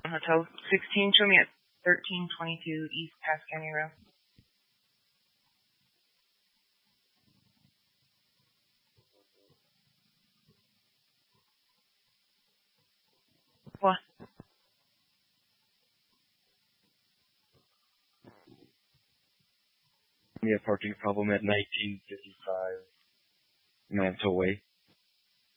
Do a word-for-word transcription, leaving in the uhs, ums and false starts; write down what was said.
Hotel sixteen, show me at thirteen twenty-two East Pass County Road. What? We have parking problem at nineteen fifty-five Mantle Way.